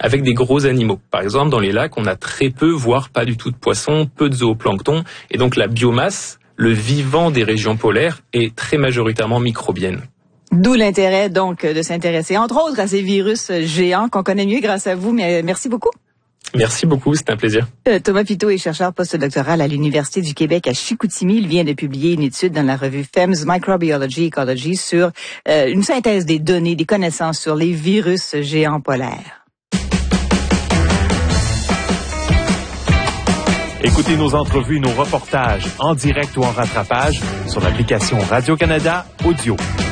avec des gros animaux. Par exemple, dans les lacs, on a très peu, voire pas du tout de poissons, peu de zooplancton, et donc la biomasse, le vivant des régions polaires, est très majoritairement microbienne. D'où l'intérêt, donc, de s'intéresser, entre autres, à ces virus géants qu'on connaît mieux grâce à vous. Mais merci beaucoup. Merci beaucoup, c'est un plaisir. Thomas Piteau est chercheur postdoctoral à l'Université du Québec à Chicoutimi. Il vient de publier une étude dans la revue FEMS Microbiology Ecology sur une synthèse des données, des connaissances sur les virus géants polaires. Écoutez nos entrevues, nos reportages en direct ou en rattrapage sur l'application Radio-Canada Audio.